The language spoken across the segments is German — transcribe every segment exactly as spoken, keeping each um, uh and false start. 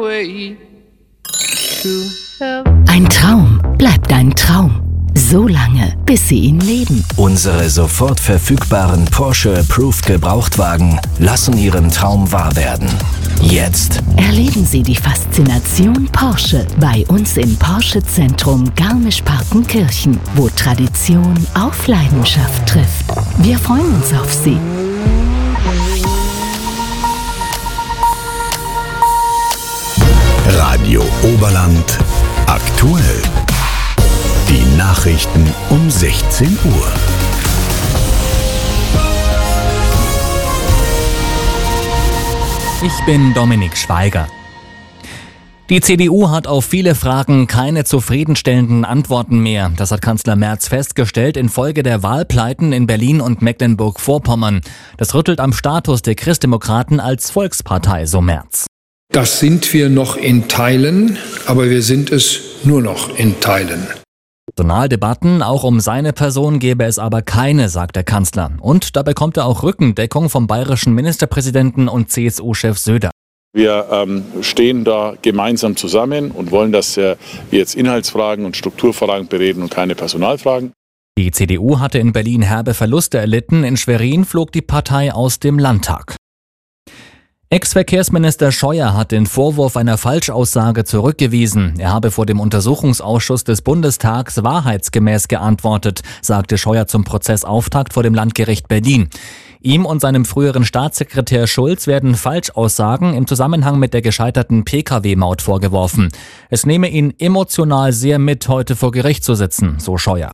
way to heaven. Ein Traum bleibt ein Traum. So lange, bis Sie ihn leben. Unsere sofort verfügbaren Porsche Approved Gebrauchtwagen lassen Ihren Traum wahr werden. Jetzt Erleben Sie die Faszination Porsche bei uns im Porsche Zentrum Garmisch-Partenkirchen, wo Tradition auf Leidenschaft trifft. Wir freuen uns auf Sie. Radio Oberland aktuell. Die Nachrichten um sechzehn Uhr. Ich bin Dominik Schweiger. Die C D U hat auf viele Fragen keine zufriedenstellenden Antworten mehr. Das hat Kanzler Merz festgestellt infolge der Wahlpleiten in Berlin und Mecklenburg-Vorpommern. Das rüttelt am Status der Christdemokraten als Volkspartei, so Merz. Das sind wir noch in Teilen, aber wir sind es nur noch in Teilen. Personaldebatten, auch um seine Person gäbe es aber keine, sagt der Kanzler. Und da bekommt er auch Rückendeckung vom bayerischen Ministerpräsidenten und C S U-Chef Söder. Wir ähm, stehen da gemeinsam zusammen und wollen, dass äh, wir jetzt Inhaltsfragen und Strukturfragen bereden und keine Personalfragen. Die C D U hatte in Berlin herbe Verluste erlitten. In Schwerin flog die Partei aus dem Landtag. Ex-Verkehrsminister Scheuer hat den Vorwurf einer Falschaussage zurückgewiesen. Er habe vor dem Untersuchungsausschuss des Bundestags wahrheitsgemäß geantwortet, sagte Scheuer zum Prozessauftakt vor dem Landgericht Berlin. Ihm und seinem früheren Staatssekretär Schulz werden Falschaussagen im Zusammenhang mit der gescheiterten P K W-Maut vorgeworfen. Es nehme ihn emotional sehr mit, heute vor Gericht zu sitzen, so Scheuer.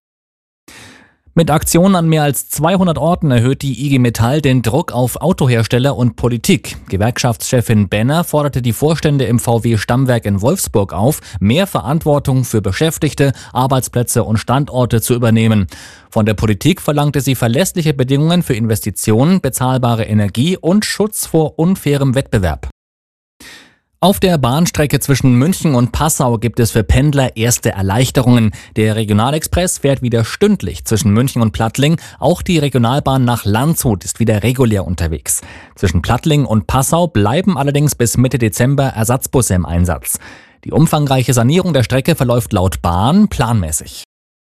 Mit Aktionen an mehr als zweihundert Orten erhöht die I G Metall den Druck auf Autohersteller und Politik. Gewerkschaftschefin Benner forderte die Vorstände im V W-Stammwerk in Wolfsburg auf, mehr Verantwortung für Beschäftigte, Arbeitsplätze und Standorte zu übernehmen. Von der Politik verlangte sie verlässliche Bedingungen für Investitionen, bezahlbare Energie und Schutz vor unfairem Wettbewerb. Auf der Bahnstrecke zwischen München und Passau gibt es für Pendler erste Erleichterungen. Der Regionalexpress fährt wieder stündlich zwischen München und Plattling. Auch die Regionalbahn nach Landshut ist wieder regulär unterwegs. Zwischen Plattling und Passau bleiben allerdings bis Mitte Dezember Ersatzbusse im Einsatz. Die umfangreiche Sanierung der Strecke verläuft laut Bahn planmäßig.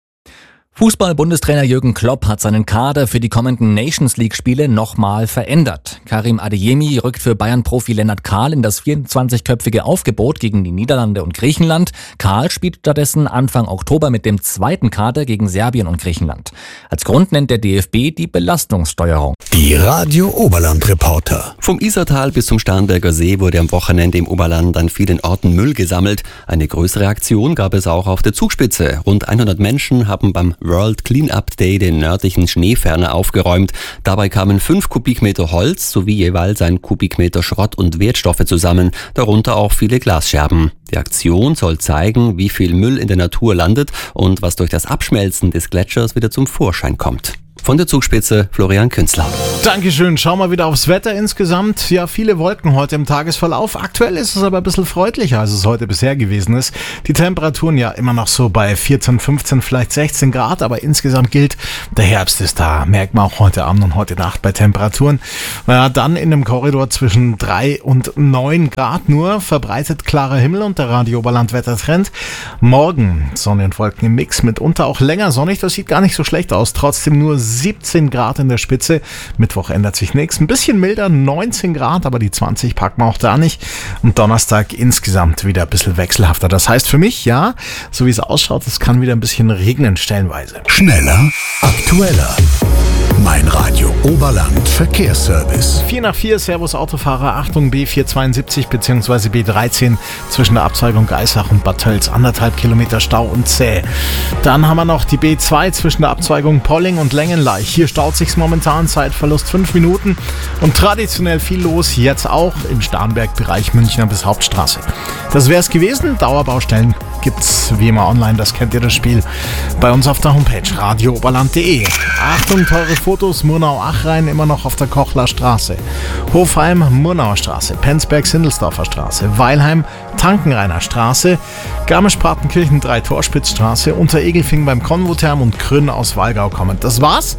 Fußball-Bundestrainer Jürgen Klopp hat seinen Kader für die kommenden Nations-League-Spiele nochmal verändert. Karim Adeyemi rückt für Bayern-Profi Lennart Kahl in das vierundzwanzigköpfige Aufgebot gegen die Niederlande und Griechenland. Kahl spielt stattdessen Anfang Oktober mit dem zweiten Kader gegen Serbien und Griechenland. Als Grund nennt der D F B die Belastungssteuerung. Die Radio Oberland Reporter. Vom Isartal bis zum Starnberger See wurde am Wochenende im Oberland an vielen Orten Müll gesammelt. Eine größere Aktion gab es auch auf der Zugspitze. Rund hundert Menschen haben beim World Cleanup Day den nördlichen Schneeferner aufgeräumt. Dabei kamen fünf Kubikmeter Holz sowie jeweils ein Kubikmeter Schrott und Wertstoffe zusammen, darunter auch viele Glasscherben. Die Aktion soll zeigen, wie viel Müll in der Natur landet und was durch das Abschmelzen des Gletschers wieder zum Vorschein kommt. Von der Zugspitze Florian Künzler. Dankeschön. Schauen wir wieder aufs Wetter insgesamt. Ja, viele Wolken heute im Tagesverlauf. Aktuell ist es aber ein bisschen freundlicher, als es heute bisher gewesen ist. Die Temperaturen ja immer noch so bei vierzehn, fünfzehn, vielleicht sechzehn Grad, aber insgesamt gilt, der Herbst ist da. Merkt man auch heute Abend und heute Nacht bei Temperaturen. Ja, dann in einem Korridor zwischen drei und neun Grad nur, verbreitet klarer Himmel und der Radio Oberland Wettertrend. Morgen Sonne und Wolken im Mix, mitunter auch länger sonnig. Das sieht gar nicht so schlecht aus. Trotzdem nur siebzehn Grad in der Spitze. Mittwoch ändert sich nichts. Ein bisschen milder, neunzehn Grad, aber die zwanzig packen wir auch da nicht. Und Donnerstag insgesamt wieder ein bisschen wechselhafter. Das heißt für mich, ja, so wie es ausschaut, es kann wieder ein bisschen regnen stellenweise. Schneller, aktueller. Mein Radio Oberland Verkehrsservice. vier nach vier, Servus Autofahrer, Achtung, B vierhundertzweiundsiebzig bzw. B dreizehn zwischen der Abzweigung Geisach und Bad Tölz, anderthalb Kilometer Stau und zäh. Dann haben wir noch die B zwei zwischen der Abzweigung Polling und Längenleich. Hier staut sich's momentan, Zeitverlust fünf Minuten und traditionell viel los, jetzt auch im Starnberg-Bereich Münchner bis Hauptstraße. Das wär's gewesen. Dauerbaustellen gibt's wie immer online, das kennt ihr das Spiel, bei uns auf der Homepage radio oberland punkt de. Achtung, teure Fotos, Murnau-Achrein immer noch auf der Kochler Straße. Hofheim, Murnauer Straße, Penzberg-Sindelsdorfer Straße, Weilheim, Tankenrainer Straße, Garmisch-Partenkirchen drei Torspitzstraße, Unteregelfing beim Konvotherm und Grün aus Walgau kommen. Das war's.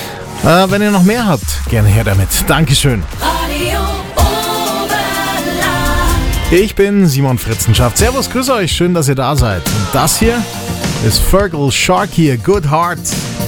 Äh, wenn ihr noch mehr habt, gerne her damit. Dankeschön. Radio Oberland. Ich bin Simon Fritzenschaft. Servus, grüß euch, schön, dass ihr da seid. Und das hier ist Fergal Sharkey, Good Heart.